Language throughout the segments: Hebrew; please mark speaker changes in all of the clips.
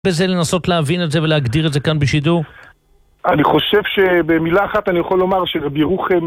Speaker 1: בזה לנסות להבין את זה ולהגדיר את זה כאן בשידור?
Speaker 2: אני חושב שבמילה אחת אני יכול לומר שרבי ירוחם,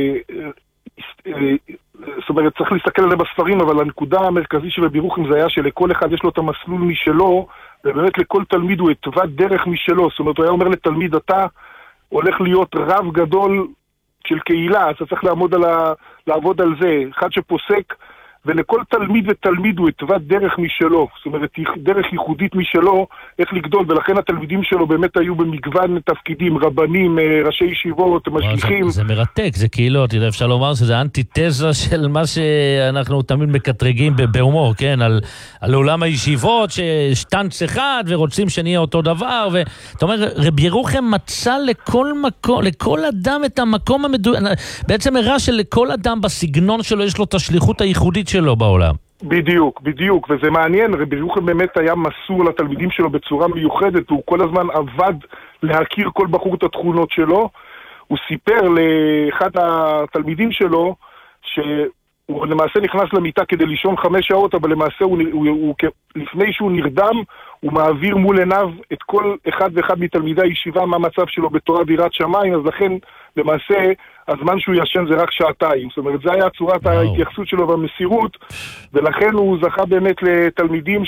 Speaker 2: זאת אומרת, צריך להסתכל על זה בספרים, אבל הנקודה המרכזית של רבי ירוחם זה היה שלכל אחד יש לו את המסלול משלו, ובאמת לכל תלמיד הוא התווה דרך משלו. זאת אומרת, הוא היה אומר לתלמיד, אתה הולך להיות רב גדול של קהילה, אתה צריך לעבוד על זה, אחד שפוסק, ולכל תלמיד ותלמיד הוא התווה דרך משלו, זאת אומרת, דרך ייחודית משלו, איך לגדול, ולכן התלמידים שלו באמת היו במגוון תפקידים, רבנים, ראשי ישיבות, משגיחים.
Speaker 1: זה מרתק, זה כאילו, אתה יודע, אפשר לומר שזה אנטיתזה של מה שאנחנו תמיד מקטרגים בהומור, כן? על עולם הישיבות, ששטנץ אחד, ורוצים שנהיה אותו דבר, ואתה אומר, רבי ירוחם מצא לכל אדם את המקום בעצם הראה שלכל אדם בסגנון שלו יש לו את השליחות הייחודית שלו בעולם.
Speaker 2: בדיוק, וזה מעניין, רבי ירוחם באמת היה מסור לתלמידים שלו בצורה מיוחדת, הוא כל הזמן עבד להכיר כל בחור את התכונות שלו. הוא סיפר לאחד התלמידים שלו שהוא למעשה נכנס למיטה כדי לישון 5 שעות, אבל למעשה לפני שהוא נרדם, הוא מעביר מול עיניו את כל אחד ואחד מתלמידי הישיבה מה המצב שלו בתורה ויראת שמיים, אז לכן למעשה הזמן שהוא ישן זה רק 2 שעות. זאת אומרת, זה היה צורת ההתייחסות שלו במסירות, ולכן הוא זכה באמת לתלמידים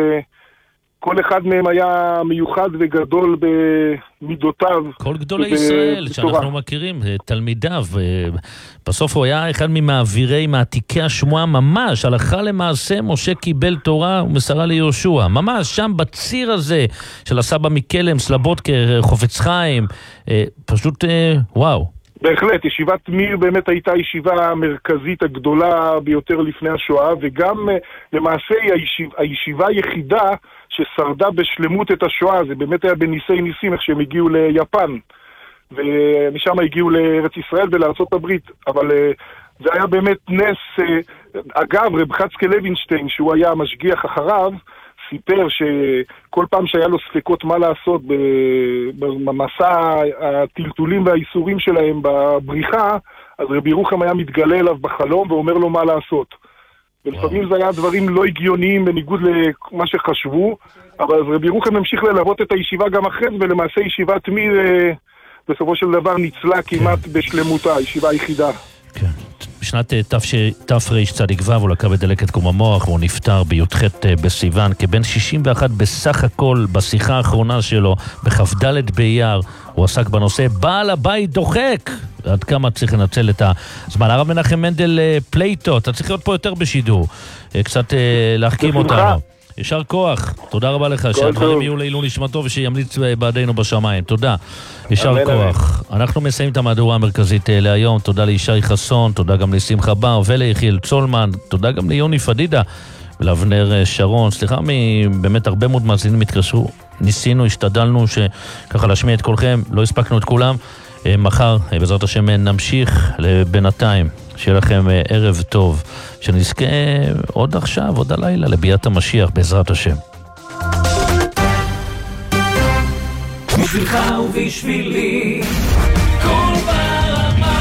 Speaker 2: שכל אחד מהם היה מיוחד וגדול במידותיו.
Speaker 1: כל גדולי ישראל שאנחנו מכירים, תלמידיו. בסוף הוא היה אחד מעתיקי השמועה ממש, הלכה למעשה משה קיבל תורה ומסרה ליהושע. ממש שם בציר הזה של הסבא מקלם, סלבודקר, חופץ חיים, פשוט וואו.
Speaker 2: בהחלט, ישיבת מיר באמת הייתה הישיבה המרכזית הגדולה ביותר לפני השואה, וגם למעשה הישיבה היחידה ששרדה בשלמות את השואה. זה באמת היה בניסי ניסים איך שהם הגיעו ליפן, ומשם הגיעו לארץ ישראל ולארצות הברית, אבל זה היה באמת נס. אגב, רב חצקאל לוינשטיין, שהוא היה המשגיח אחריו, סיפר שכל פעם שהיה לו ספקות מה לעשות במסע הטלטולים והאיסורים שלהם בבריחה, אז רבי ירוחם היה מתגלה אליו בחלום ואומר לו מה לעשות. ולפעמים זה היה דברים לא הגיוניים בניגוד למה שחשבו, אבל רבי ירוחם המשיך ללוות את הישיבה גם אחרי זה, ולמעשה ישיבת מיר בסופו של דבר ניצלה כמעט בשלמותה, הישיבה היחידה.
Speaker 1: כן. בשנת תרצ"ו הוא לקה בדלקת קום המוח, והוא נפטר בי"ח בסיוון כבן 61 בסך הכל. בשיחה האחרונה שלו בכ"ד באייר הוא עסק בנושא בעל הבית דוחק. עד כמה צריך לנצל את הזמן. הרב מנחם מנדל פלייטו, אתה צריך להיות פה יותר בשידור, קצת להחכים אותנו. ישר כוח, תודה רבה לך, שהדברים יהיו לעילוי נשמתו ושימליץ בעדינו בשמיים. תודה, ישר כוח. אנחנו מסיימים את המהדורה המרכזית להיום. תודה לישי חסון, תודה גם לשמחה בר וליחיאל צולמן, תודה גם ליוני פדידה ולאבנר שרון. סליחה, באמת הרבה מאוד מאזינים התקשרו, ניסינו, השתדלנו שככה להשמיע את כולכם, לא הספקנו את כולם. מחר בעזרת השם נמשיך. לבינתיים שיהיה לכם ערב טוב, שנזכה עוד עכשיו, עוד הלילה, לביאת המשיח בעזרת השם.
Speaker 3: בשבילך ובשבילי כל ברמה.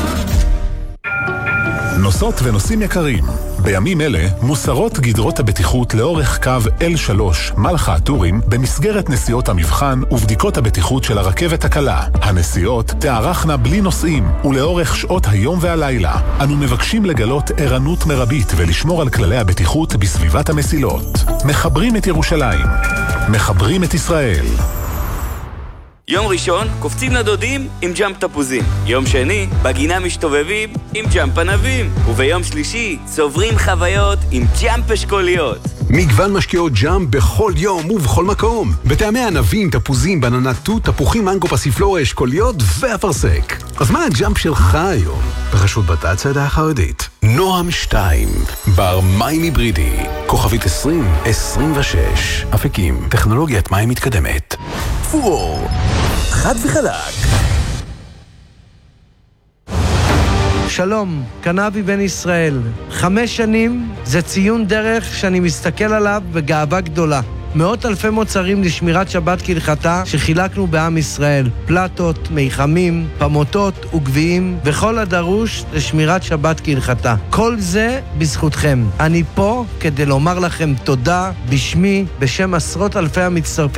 Speaker 4: נוסעות ונוסעים יקרים, בימים אלה מוסרות גדרות הבטיחות לאורך קו L3 מלחה הטורים במסגרת נסיעות המבחן ובדיקות הבטיחות של הרכבת הקלה. הנסיעות תארכנה בלי נוסעים ולאורך שעות היום והלילה. אנו מבקשים לגלות ערנות מרבית ולשמור על כללי הבטיחות בסביבת המסילות. מחברים את ירושלים, מחברים את ישראל.
Speaker 5: יום ראשון קופצים לדודים עם ג'אמפ תפוזים, יום שני בגינה משתובבים עם ג'אמפ ענבים, וביום שלישי צוברים חוויות עם ג'אמפ אשכוליות.
Speaker 6: מגוון משקיעות ג'אמפ בכל יום ובכל מקום, בטעמי ענבים, תפוזים, בננה תות, תפוחים, מנגו, פסיפלורה, אשכוליות ואפרסק. אז מה הג'אמפ שלך היום? ברשות בתת צעדה החרדית נועם 2 בר מים היברידי כוכבית 2026 אפיקים, טכנולוגיית מים מתקדמת. פור חד וחלק.
Speaker 7: שלום, קנבי בן ישראל. 5 שנים זה ציון דרך שאני מסתכל עליו בגאווה גדולה. מאות אלפי מוצרים לשמירת שבת כהלכתה שחילקנו בעם ישראל, פלטות, מיחמים, פמוטות וגביעים וכל הדרוש לשמירת שבת כהלכתה. כל זה בזכותכם. אני פה כדי לומר לכם תודה בשמי, בשם עשרות אלפי המצטרפים